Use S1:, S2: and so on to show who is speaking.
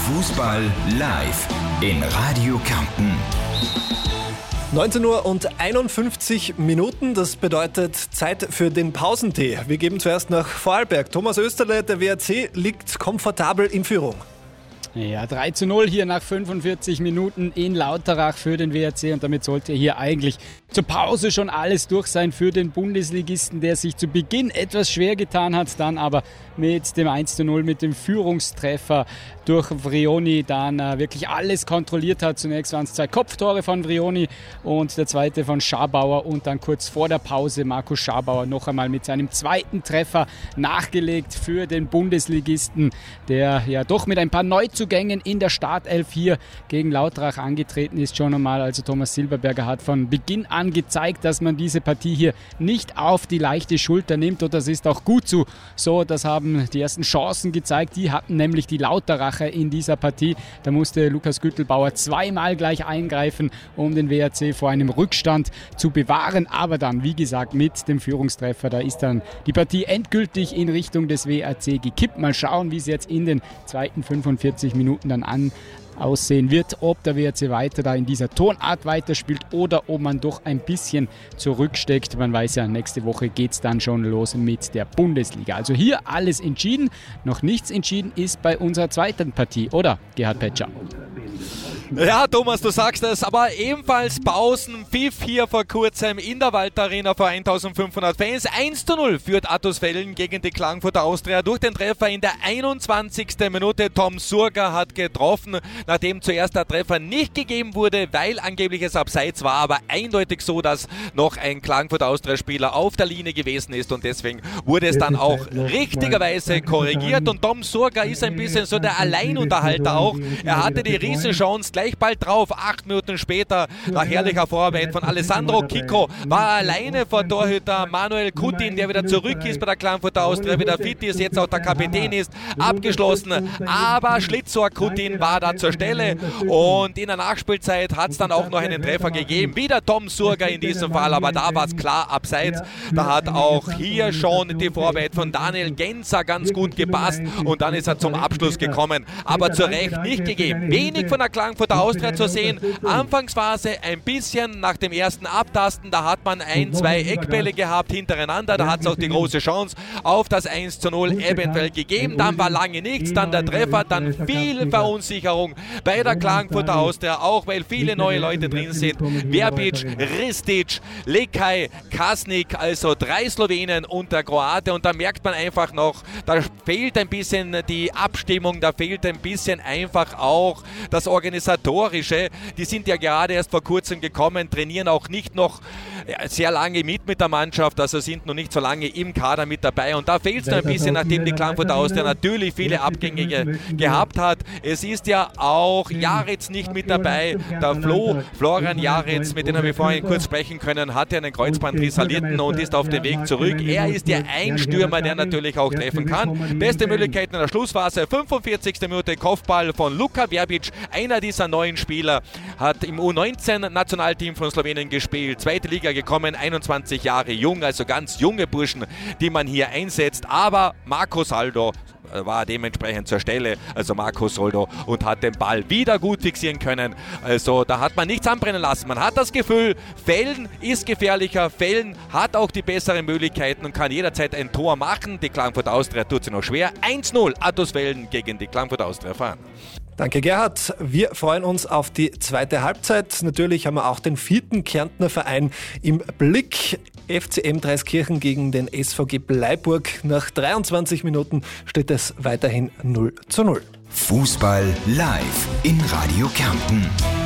S1: Fußball live in Radio Kärnten.
S2: 19 Uhr und 51 Minuten, das bedeutet Zeit für den Pausentee. Wir geben zuerst nach Vorarlberg. Thomas Österle, der WRC liegt komfortabel in Führung.
S3: Ja, 3:0 hier nach 45 Minuten in Lauterach für den WRC und damit sollte hier eigentlich zur Pause schon alles durch sein für den Bundesligisten, der sich zu Beginn etwas schwer getan hat, dann aber mit dem 1:0, mit dem Führungstreffer durch Vrioni dann wirklich alles kontrolliert hat. Zunächst waren es 2 Kopftore von Vrioni und der zweite von Schabauer und dann kurz vor der Pause Markus Schabauer noch einmal mit seinem zweiten Treffer nachgelegt für den Bundesligisten, der ja doch mit ein paar Neuzugängen in der Startelf hier gegen Lauterach angetreten ist schon einmal. Also Thomas Silberberger hat von Beginn an gezeigt, dass man diese Partie hier nicht auf die leichte Schulter nimmt und das ist auch gut so. Das haben die ersten Chancen gezeigt. Die hatten nämlich die Lauteracher in dieser Partie. Da musste Lukas Güttelbauer zweimal gleich eingreifen, um den WRC vor einem Rückstand zu bewahren. Aber dann, wie gesagt, mit dem Führungstreffer, da ist dann die Partie endgültig in Richtung des WRC gekippt. Mal schauen, wie es jetzt in den zweiten 45 Minuten dann aussehen wird, ob der WRC weiter da in dieser Tonart weiterspielt oder ob man doch ein bisschen zurücksteckt. Man weiß ja, nächste Woche geht es dann schon los mit der Bundesliga. Also hier alles entschieden. Noch nichts entschieden ist bei unserer zweiten Partie, oder Gerhard Petscher?
S4: Ja, Thomas, du sagst es, aber ebenfalls Pausenpfiff hier vor kurzem in der Walter Arena vor 1500 Fans. 1:0 führt Attusfelden gegen die Klagenfurter Austria durch den Treffer in der 21. Minute. Tom Surger hat getroffen, nachdem zuerst der Treffer nicht gegeben wurde, weil angeblich es abseits war, aber eindeutig so, dass noch ein Klagenfurter Austria-Spieler auf der Linie gewesen ist und deswegen wurde es dann auch richtigerweise korrigiert und Tom Surger ist ein bisschen so der Alleinunterhalter auch. Er hatte die Riesenchance gleich bald drauf, 8 Minuten später, nach herrlicher Vorarbeit von Alessandro Kiko, war alleine vor Torhüter Manuel Kutin, der wieder zurück ist bei der Klagenfurter Austria, wieder fit ist, jetzt auch der Kapitän ist, abgeschlossen, aber Schlitzohr Kutin war da zur Stelle und in der Nachspielzeit hat es dann auch noch einen Treffer gegeben, wieder Tom Surger in diesem Fall, aber da war es klar abseits, da hat auch hier schon die Vorarbeit von Daniel Genzer ganz gut gepasst und dann ist er zum Abschluss gekommen, aber zu Recht nicht gegeben. Wenig von der Klagenfurter Austria zu sehen. Anfangsphase ein bisschen nach dem ersten Abtasten, da hat man 1-2 Eckbälle gehabt hintereinander, da hat es auch die große Chance auf das 1:0 eventuell gegeben, dann war lange nichts, dann der Treffer, dann viel Verunsicherung bei der Klagenfurter Austria, auch weil viele neue Leute drin sind. Verbic, Ristic, Lekaj, Kasnik, also 3 Slowenen und der Kroate und da merkt man einfach noch, da fehlt ein bisschen die Abstimmung, da fehlt ein bisschen einfach auch das Organisatorische. Die sind ja gerade erst vor kurzem gekommen, trainieren auch nicht noch sehr lange mit der Mannschaft, also sind noch nicht so lange im Kader mit dabei und da fehlt es ein bisschen, nachdem die Klagenfurter Austria natürlich viele Abgänge gehabt hat. Es ist ja auch Jaritz nicht mit dabei, der Florian Jaritz, mit dem wir vorhin kurz sprechen können, hatte einen Kreuzbandriss erlitten und ist auf dem Weg zurück. Er ist ja ein Stürmer, der natürlich auch treffen kann. Beste Möglichkeit in der Schlussphase, 45. Minute Kopfball von Luka Verbic, einer dieser neuen Spieler, hat im U19-Nationalteam von Slowenien gespielt, zweite Liga gekommen, 21 Jahre jung, also ganz junge Burschen, die man hier einsetzt, aber Marco Saldo war dementsprechend zur Stelle, also Marco Soldo, und hat den Ball wieder gut fixieren können. Also da hat man nichts anbrennen lassen. Man hat das Gefühl, Velden ist gefährlicher, Velden hat auch die besseren Möglichkeiten und kann jederzeit ein Tor machen. Die Klagenfurter Austria tut sie noch schwer. 1:0 Attusfelden gegen die Klagenfurter Austria fahren.
S2: Danke Gerhard, wir freuen uns auf die zweite Halbzeit. Natürlich haben wir auch den 4. Kärntner Verein im Blick. FCM Dreiskirchen gegen den SVG Bleiburg. Nach 23 Minuten steht es weiterhin 0:0.
S1: Fußball live in Radio Kärnten.